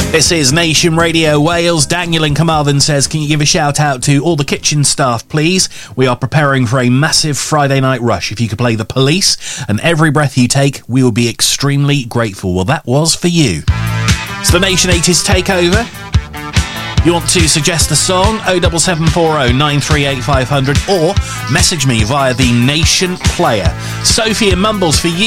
This is Nation Radio Wales. Daniel in Carmarthen says, can you give a shout out to all the kitchen staff, please? We are preparing for a massive Friday night rush. If you could play The Police and Every Breath You Take, we will be extremely grateful. Well, that was for you. It's the Nation 80s Takeover. You want to suggest a song? 07740 938 500 or message me via the Nation Player. Sophie and Mumbles for you.